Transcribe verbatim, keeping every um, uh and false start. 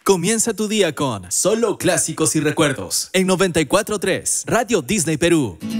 Comienza tu día con Solo Clásicos y Recuerdos en noventa y cuatro punto tres Radio Disney Perú.